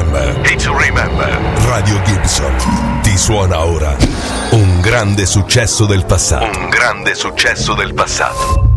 Radio Gibson ti suona ora un grande successo del passato.